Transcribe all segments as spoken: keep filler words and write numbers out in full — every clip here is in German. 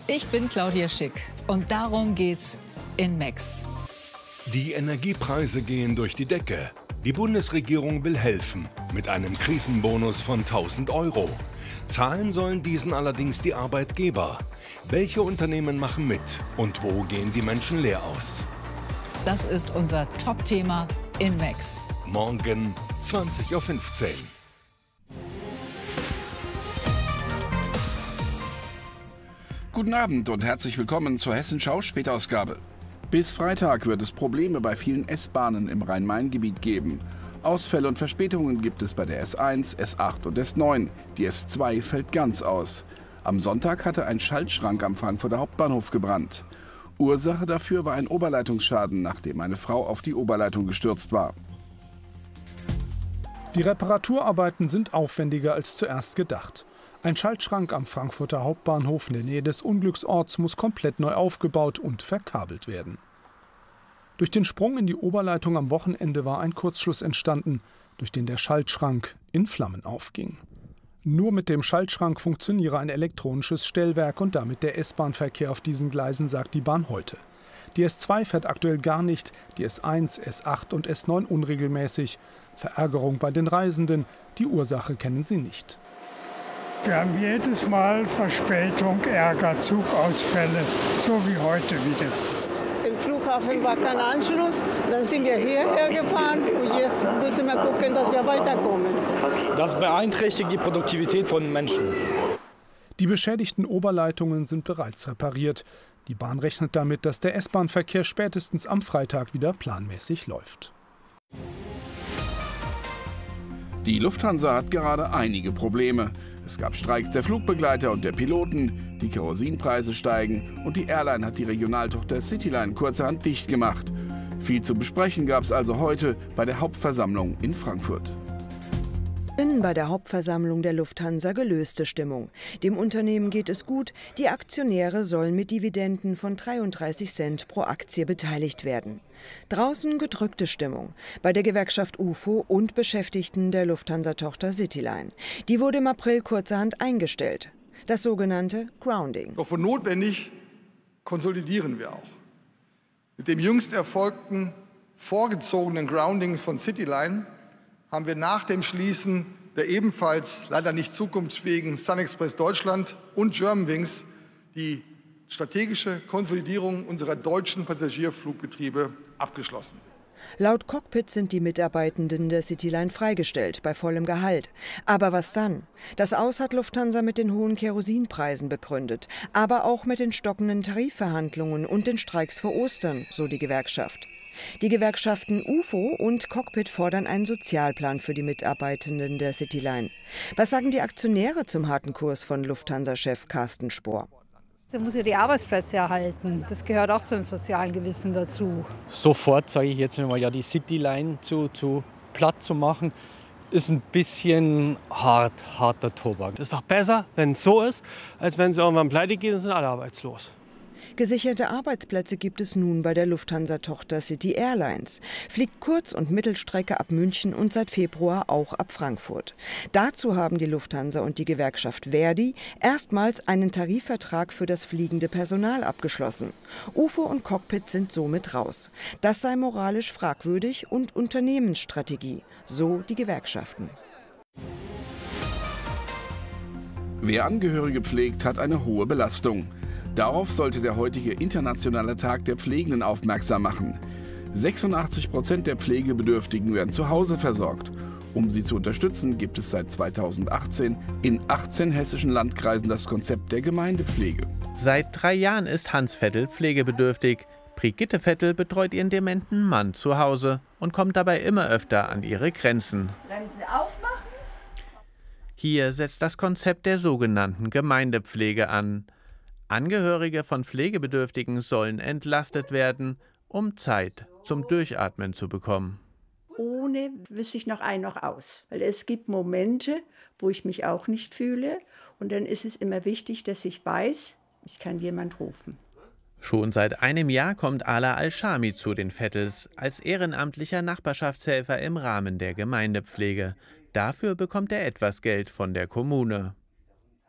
Ich bin Claudia Schick und darum geht's in Max. Die Energiepreise gehen durch die Decke. Die Bundesregierung will helfen mit einem Krisenbonus von tausend Euro. Zahlen sollen diesen allerdings die Arbeitgeber. Welche Unternehmen machen mit und wo gehen die Menschen leer aus? Das ist unser Top-Thema in Max. Morgen zwanzig Uhr fünfzehn. Guten Abend und herzlich willkommen zur Hessenschau Spätausgabe. Bis Freitag wird es Probleme bei vielen S-Bahnen im Rhein-Main-Gebiet geben. Ausfälle und Verspätungen gibt es bei der S eins, S acht und S neun. Die S zwei fällt ganz aus. Am Sonntag hatte ein Schaltschrank am Frankfurter Hauptbahnhof gebrannt. Ursache dafür war ein Oberleitungsschaden, nachdem eine Frau auf die Oberleitung gestürzt war. Die Reparaturarbeiten sind aufwendiger als zuerst gedacht. Ein Schaltschrank am Frankfurter Hauptbahnhof in der Nähe des Unglücksorts muss komplett neu aufgebaut und verkabelt werden. Durch den Sprung in die Oberleitung am Wochenende war ein Kurzschluss entstanden, durch den der Schaltschrank in Flammen aufging. Nur mit dem Schaltschrank funktioniere ein elektronisches Stellwerk und damit der S-Bahn-Verkehr auf diesen Gleisen, sagt die Bahn heute. Die S zwei fährt aktuell gar nicht, die S eins, S acht und S neun unregelmäßig. Verärgerung bei den Reisenden, die Ursache kennen sie nicht. Wir haben jedes Mal Verspätung, Ärger, Zugausfälle, so wie heute wieder. Im Flughafen war kein Anschluss, dann sind wir hierher gefahren und jetzt müssen wir gucken, dass wir weiterkommen. Das beeinträchtigt die Produktivität von Menschen. Die beschädigten Oberleitungen sind bereits repariert. Die Bahn rechnet damit, dass der S-Bahn-Verkehr spätestens am Freitag wieder planmäßig läuft. Die Lufthansa hat gerade einige Probleme. Es gab Streiks der Flugbegleiter und der Piloten, die Kerosinpreise steigen und die Airline hat die Regionaltochter Cityline kurzerhand dicht gemacht. Viel zu besprechen gab es also heute bei der Hauptversammlung in Frankfurt. Bei der Hauptversammlung der Lufthansa gelöste Stimmung. Dem Unternehmen geht es gut, die Aktionäre sollen mit Dividenden von dreiunddreißig Cent pro Aktie beteiligt werden. Draußen gedrückte Stimmung bei der Gewerkschaft U F O und Beschäftigten der Lufthansa-Tochter Cityline. Die wurde im April kurzerhand eingestellt. Das sogenannte Grounding. Doch wo notwendig, konsolidieren wir auch. Mit dem jüngst erfolgten vorgezogenen Grounding von Cityline haben wir nach dem Schließen der ebenfalls leider nicht zukunftsfähigen SunExpress Deutschland und Germanwings die strategische Konsolidierung unserer deutschen Passagierflugbetriebe abgeschlossen. Laut Cockpit sind die Mitarbeitenden der Cityline freigestellt, bei vollem Gehalt. Aber was dann? Das Aus hat Lufthansa mit den hohen Kerosinpreisen begründet, aber auch mit den stockenden Tarifverhandlungen und den Streiks vor Ostern, so die Gewerkschaft. Die Gewerkschaften U F O und Cockpit fordern einen Sozialplan für die Mitarbeitenden der Cityline. Was sagen die Aktionäre zum harten Kurs von Lufthansa-Chef Carsten Spohr? Da muss ja die Arbeitsplätze erhalten. Das gehört auch zum sozialen Gewissen dazu. Sofort, sage ich jetzt mal, ja, die Cityline zu, zu platt zu machen, ist ein bisschen hart, harter Tobak. Das ist doch besser, wenn es so ist, als wenn es irgendwann pleite geht und sind alle arbeitslos. Gesicherte Arbeitsplätze gibt es nun bei der Lufthansa-Tochter City Airlines. Fliegt Kurz- und Mittelstrecke ab München und seit Februar auch ab Frankfurt. Dazu haben die Lufthansa und die Gewerkschaft Verdi erstmals einen Tarifvertrag für das fliegende Personal abgeschlossen. U F O und Cockpit sind somit raus. Das sei moralisch fragwürdig und Unternehmensstrategie, so die Gewerkschaften. Wer Angehörige pflegt, hat eine hohe Belastung. Darauf sollte der heutige Internationale Tag der Pflegenden aufmerksam machen. sechsundachtzig Prozent der Pflegebedürftigen werden zu Hause versorgt. Um sie zu unterstützen, gibt es seit zweitausendachtzehn in achtzehn hessischen Landkreisen das Konzept der Gemeindepflege. Seit drei Jahren ist Hans Vettel pflegebedürftig. Brigitte Vettel betreut ihren dementen Mann zu Hause und kommt dabei immer öfter an ihre Grenzen. Bremse aufmachen. Hier setzt das Konzept der sogenannten Gemeindepflege an. Angehörige von Pflegebedürftigen sollen entlastet werden, um Zeit zum Durchatmen zu bekommen. Ohne wüsste ich noch ein noch aus. Weil es gibt Momente, wo ich mich auch nicht fühle. Und dann ist es immer wichtig, dass ich weiß, ich kann jemand rufen. Schon seit einem Jahr kommt Ala Al-Shami zu den Vettels als ehrenamtlicher Nachbarschaftshelfer im Rahmen der Gemeindepflege. Dafür bekommt er etwas Geld von der Kommune.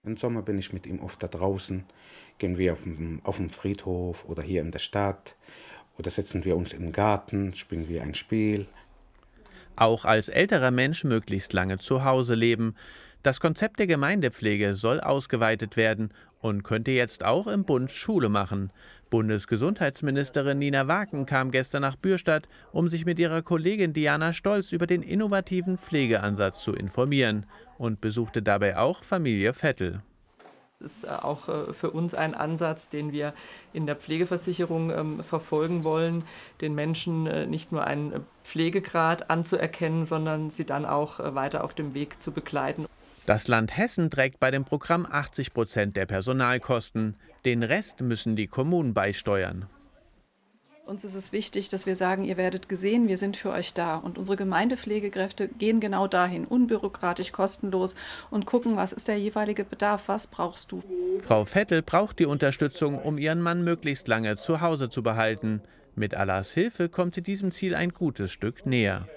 Im Sommer bin ich mit ihm oft da draußen, gehen wir auf dem, auf dem Friedhof oder hier in der Stadt oder setzen wir uns im Garten, spielen wir ein Spiel. Auch als älterer Mensch möglichst lange zu Hause leben. Das Konzept der Gemeindepflege soll ausgeweitet werden und könnte jetzt auch im Bund Schule machen. Bundesgesundheitsministerin Nina Waken kam gestern nach Bürstadt, um sich mit ihrer Kollegin Diana Stolz über den innovativen Pflegeansatz zu informieren und besuchte dabei auch Familie Vettel. Das ist auch für uns ein Ansatz, den wir in der Pflegeversicherung ähm, verfolgen wollen, den Menschen äh, nicht nur einen Pflegegrad anzuerkennen, sondern sie dann auch äh, weiter auf dem Weg zu begleiten. Das Land Hessen trägt bei dem Programm achtzig Prozent der Personalkosten. Den Rest müssen die Kommunen beisteuern. Uns ist es wichtig, dass wir sagen, ihr werdet gesehen, wir sind für euch da. Und unsere Gemeindepflegekräfte gehen genau dahin, unbürokratisch, kostenlos und gucken, was ist der jeweilige Bedarf, was brauchst du. Frau Vettel braucht die Unterstützung, um ihren Mann möglichst lange zu Hause zu behalten. Mit Allahs Hilfe kommt sie diesem Ziel ein gutes Stück näher.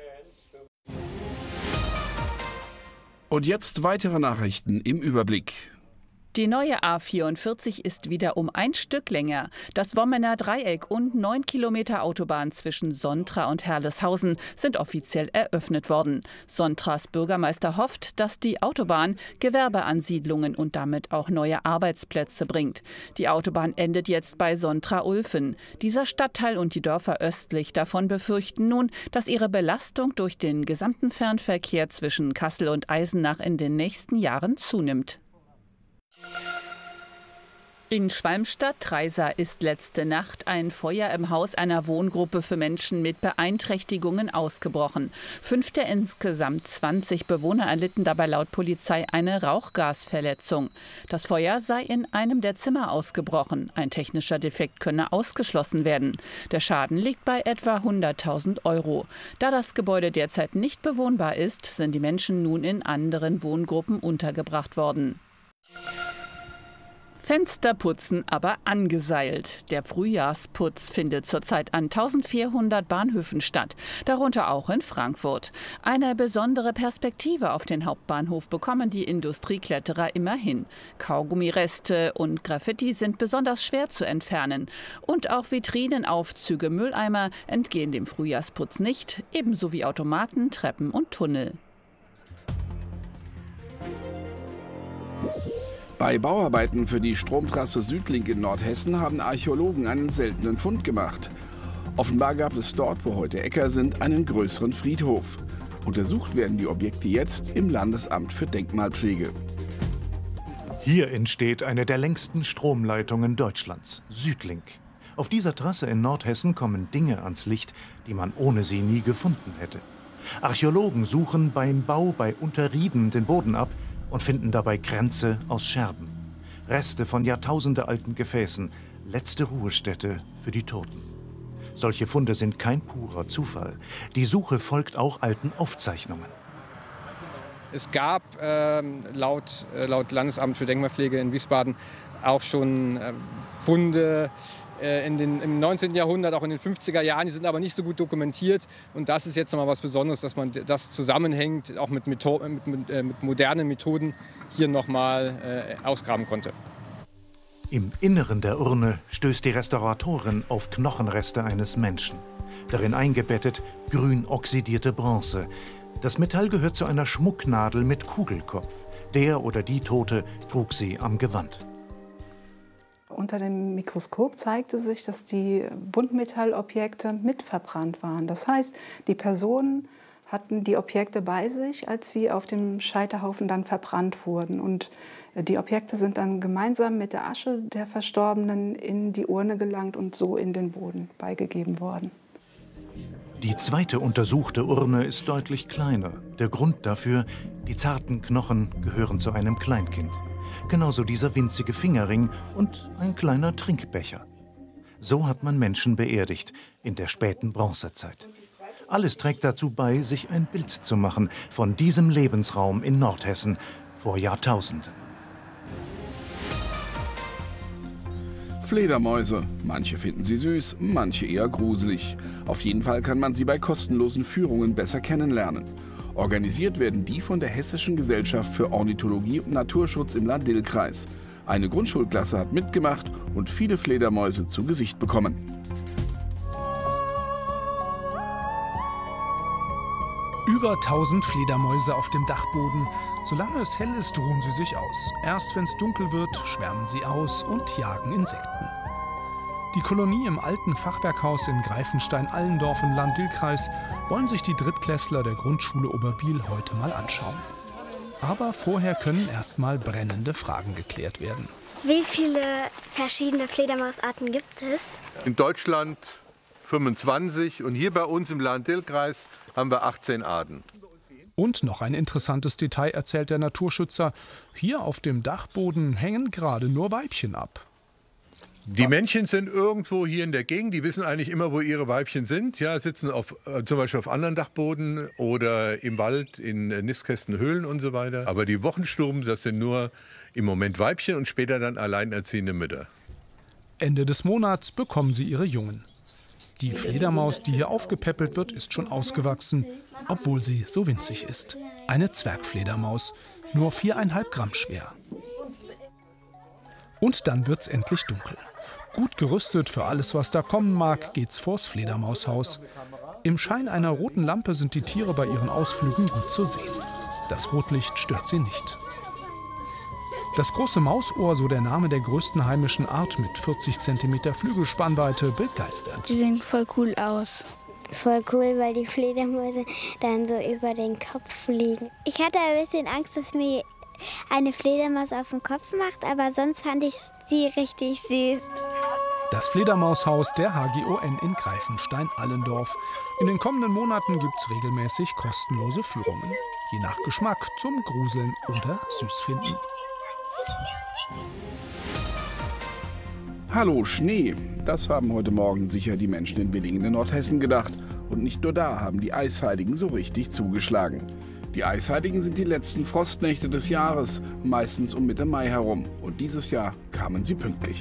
Und jetzt weitere Nachrichten im Überblick. Die neue A vierundvierzig ist wieder um ein Stück länger. Das Wommener Dreieck und neun Kilometer Autobahn zwischen Sontra und Herleshausen sind offiziell eröffnet worden. Sontras Bürgermeister hofft, dass die Autobahn Gewerbeansiedlungen und damit auch neue Arbeitsplätze bringt. Die Autobahn endet jetzt bei Sontra-Ulfen. Dieser Stadtteil und die Dörfer östlich davon befürchten nun, dass ihre Belastung durch den gesamten Fernverkehr zwischen Kassel und Eisenach in den nächsten Jahren zunimmt. In Schwalmstadt-Treisa ist letzte Nacht ein Feuer im Haus einer Wohngruppe für Menschen mit Beeinträchtigungen ausgebrochen. Fünf der insgesamt zwanzig Bewohner erlitten dabei laut Polizei eine Rauchgasverletzung. Das Feuer sei in einem der Zimmer ausgebrochen. Ein technischer Defekt könne ausgeschlossen werden. Der Schaden liegt bei etwa hunderttausend Euro. Da das Gebäude derzeit nicht bewohnbar ist, sind die Menschen nun in anderen Wohngruppen untergebracht worden. Fensterputzen aber angeseilt. Der Frühjahrsputz findet zurzeit an eintausendvierhundert Bahnhöfen statt, darunter auch in Frankfurt. Eine besondere Perspektive auf den Hauptbahnhof bekommen die Industriekletterer immerhin. Kaugummireste und Graffiti sind besonders schwer zu entfernen. Und auch Vitrinenaufzüge, Mülleimer entgehen dem Frühjahrsputz nicht, ebenso wie Automaten, Treppen und Tunnel. Bei Bauarbeiten für die Stromtrasse Südlink in Nordhessen haben Archäologen einen seltenen Fund gemacht. Offenbar gab es dort, wo heute Äcker sind, einen größeren Friedhof. Untersucht werden die Objekte jetzt im Landesamt für Denkmalpflege. Hier entsteht eine der längsten Stromleitungen Deutschlands, Südlink. Auf dieser Trasse in Nordhessen kommen Dinge ans Licht, die man ohne sie nie gefunden hätte. Archäologen suchen beim Bau bei Unterrieden den Boden ab und finden dabei Kränze aus Scherben. Reste von jahrtausendealten Gefäßen, letzte Ruhestätte für die Toten. Solche Funde sind kein purer Zufall. Die Suche folgt auch alten Aufzeichnungen. Es gab ähm, laut, äh, laut Landesamt für Denkmalpflege in Wiesbaden auch schon äh, Funde äh, in den, im neunzehnten Jahrhundert, auch in den fünfziger Jahren. Die sind aber nicht so gut dokumentiert. Und das ist jetzt noch mal was Besonderes, dass man das zusammenhängt, auch mit, Metho mit, mit, äh, mit modernen Methoden hier noch mal äh, ausgraben konnte. Im Inneren der Urne stößt die Restauratorin auf Knochenreste eines Menschen. Darin eingebettet grün oxidierte Bronze. Das Metall gehört zu einer Schmucknadel mit Kugelkopf. Der oder die Tote trug sie am Gewand. Unter dem Mikroskop zeigte sich, dass die Buntmetallobjekte mitverbrannt waren. Das heißt, die Personen hatten die Objekte bei sich, als sie auf dem Scheiterhaufen dann verbrannt wurden. Und die Objekte sind dann gemeinsam mit der Asche der Verstorbenen in die Urne gelangt und so in den Boden beigegeben worden. Die zweite untersuchte Urne ist deutlich kleiner. Der Grund dafür, die zarten Knochen gehören zu einem Kleinkind. Genauso dieser winzige Fingerring und ein kleiner Trinkbecher. So hat man Menschen beerdigt in der späten Bronzezeit. Alles trägt dazu bei, sich ein Bild zu machen von diesem Lebensraum in Nordhessen vor Jahrtausenden. Fledermäuse. Manche finden sie süß, manche eher gruselig. Auf jeden Fall kann man sie bei kostenlosen Führungen besser kennenlernen. Organisiert werden die von der Hessischen Gesellschaft für Ornithologie und Naturschutz im Lahn-Dill-Kreis. Eine Grundschulklasse hat mitgemacht und viele Fledermäuse zu Gesicht bekommen. Über tausend Fledermäuse auf dem Dachboden. Solange es hell ist, ruhen sie sich aus. Erst wenn es dunkel wird, schwärmen sie aus und jagen Insekten. Die Kolonie im alten Fachwerkhaus in Greifenstein-Allendorf im Lahn-Dill-Kreis wollen sich die Drittklässler der Grundschule Oberbiel heute mal anschauen. Aber vorher können erst mal brennende Fragen geklärt werden. Wie viele verschiedene Fledermausarten gibt es? In Deutschland fünfundzwanzig und hier bei uns im Lahn-Dill-Kreis haben wir achtzehn Arten. Und noch ein interessantes Detail erzählt der Naturschützer. Hier auf dem Dachboden hängen gerade nur Weibchen ab. Die Männchen sind irgendwo hier in der Gegend, die wissen eigentlich immer, wo ihre Weibchen sind. Ja, sitzen auf, äh, zum Beispiel auf anderen Dachboden oder im Wald, in äh, Nistkästen, Höhlen und so weiter. Aber die Wochenstuben, das sind nur im Moment Weibchen und später dann alleinerziehende Mütter. Ende des Monats bekommen sie ihre Jungen. Die Fledermaus, die hier aufgepäppelt wird, ist schon ausgewachsen, obwohl sie so winzig ist. Eine Zwergfledermaus, nur viereinhalb Gramm schwer. Und dann wird's endlich dunkel. Gut gerüstet für alles, was da kommen mag, geht's vors Fledermaushaus. Im Schein einer roten Lampe sind die Tiere bei ihren Ausflügen gut zu sehen. Das Rotlicht stört sie nicht. Das große Mausohr, so der Name der größten heimischen Art mit vierzig Zentimeter Flügelspannweite, begeistert. Die sehen voll cool aus. Voll cool, weil die Fledermäuse dann so über den Kopf fliegen. Ich hatte ein bisschen Angst, dass mir eine Fledermaus auf den Kopf macht, aber sonst fand ich sie richtig süß. Das Fledermaushaus der H G O N in Greifenstein-Allendorf. In den kommenden Monaten gibt's regelmäßig kostenlose Führungen. Je nach Geschmack zum Gruseln oder Süßfinden. Hallo Schnee, das haben heute Morgen sicher die Menschen in Willingen in Nordhessen gedacht. Und nicht nur da haben die Eisheiligen so richtig zugeschlagen. Die Eisheiligen sind die letzten Frostnächte des Jahres, meistens um Mitte Mai herum. Und dieses Jahr kamen sie pünktlich.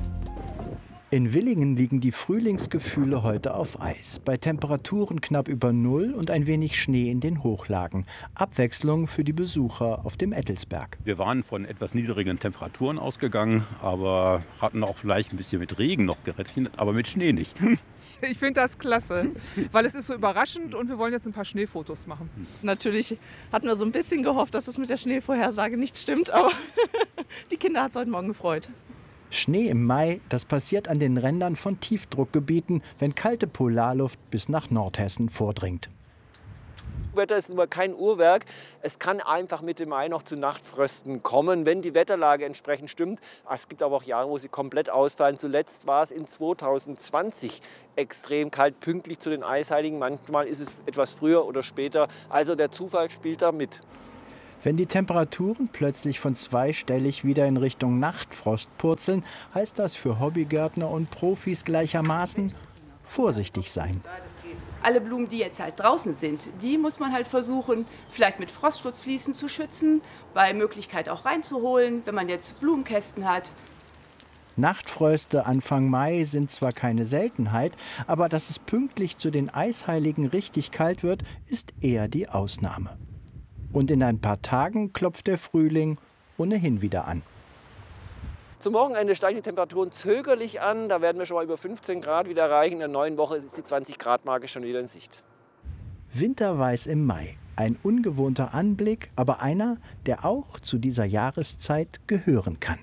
In Willingen liegen die Frühlingsgefühle heute auf Eis. Bei Temperaturen knapp über Null und ein wenig Schnee in den Hochlagen. Abwechslung für die Besucher auf dem Ettelsberg. Wir waren von etwas niedrigen Temperaturen ausgegangen, aber hatten auch vielleicht ein bisschen mit Regen noch gerechnet, aber mit Schnee nicht. Ich finde das klasse, weil es ist so überraschend und wir wollen jetzt ein paar Schneefotos machen. Natürlich hatten wir so ein bisschen gehofft, dass es mit der Schneevorhersage nicht stimmt, aber die Kinder hat es heute Morgen gefreut. Schnee im Mai, das passiert an den Rändern von Tiefdruckgebieten, wenn kalte Polarluft bis nach Nordhessen vordringt. Wetter ist nur kein Uhrwerk. Es kann einfach Mitte Mai noch zu Nachtfrösten kommen, wenn die Wetterlage entsprechend stimmt. Es gibt aber auch Jahre, wo sie komplett ausfallen. Zuletzt war es in zweitausendzwanzig extrem kalt, pünktlich zu den Eisheiligen. Manchmal ist es etwas früher oder später. Also der Zufall spielt da mit. Wenn die Temperaturen plötzlich von zweistellig wieder in Richtung Nachtfrost purzeln, heißt das für Hobbygärtner und Profis gleichermaßen vorsichtig sein. Alle Blumen, die jetzt halt draußen sind, die muss man halt versuchen, vielleicht mit Frostschutzfliesen zu schützen, bei Möglichkeit auch reinzuholen, wenn man jetzt Blumenkästen hat. Nachtfröste Anfang Mai sind zwar keine Seltenheit, aber dass es pünktlich zu den Eisheiligen richtig kalt wird, ist eher die Ausnahme. Und in ein paar Tagen klopft der Frühling ohnehin wieder an. Zum Wochenende steigen die Temperaturen zögerlich an. Da werden wir schon mal über fünfzehn Grad wieder erreichen. In der neuen Woche ist die zwanzig Grad Marke schon wieder in Sicht. Winterweiß im Mai. Ein ungewohnter Anblick, aber einer, der auch zu dieser Jahreszeit gehören kann.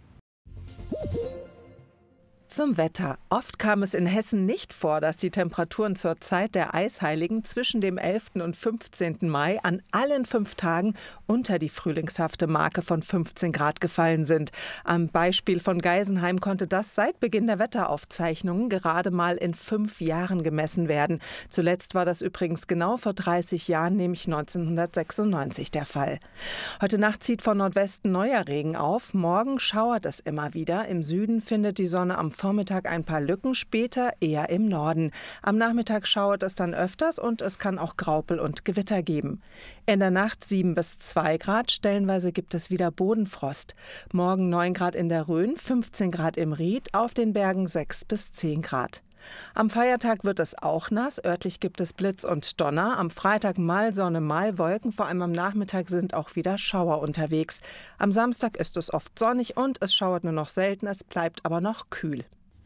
Zum Wetter. Oft kam es in Hessen nicht vor, dass die Temperaturen zur Zeit der Eisheiligen zwischen dem elften und fünfzehnten Mai an allen fünf Tagen unter die frühlingshafte Marke von fünfzehn Grad gefallen sind. Am Beispiel von Geisenheim konnte das seit Beginn der Wetteraufzeichnungen gerade mal in fünf Jahren gemessen werden. Zuletzt war das übrigens genau vor dreißig Jahren, nämlich neunzehnhundertsechsundneunzig, der Fall. Heute Nacht zieht von Nordwesten neuer Regen auf. Morgen schauert es immer wieder. Im Süden findet die Sonne am Vormittag ein paar Lücken, später eher im Norden. Am Nachmittag schauert es dann öfters und es kann auch Graupel und Gewitter geben. In der Nacht sieben bis zwei Grad, stellenweise gibt es wieder Bodenfrost. Morgen neun Grad in der Rhön, fünfzehn Grad im Ried, auf den Bergen sechs bis zehn Grad. Am Feiertag wird es auch nass. Örtlich gibt es Blitz und Donner. Am Freitag mal Sonne, mal Wolken. Vor allem am Nachmittag sind auch wieder Schauer unterwegs. Am Samstag ist es oft sonnig und es schauert nur noch selten. Es bleibt aber noch kühl.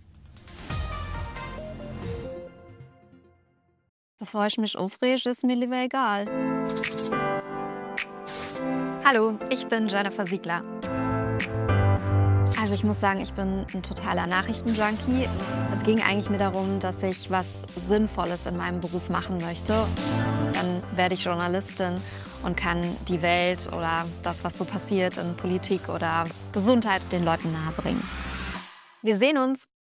Bevor ich mich aufrege, ist mir lieber egal. Hallo, ich bin Jennifer Siegler. Also ich muss sagen, ich bin ein totaler Nachrichtenjunkie. Es ging eigentlich mir darum, dass ich was Sinnvolles in meinem Beruf machen möchte. Dann werde ich Journalistin und kann die Welt oder das, was so passiert in Politik oder Gesundheit, den Leuten nahebringen. Wir sehen uns!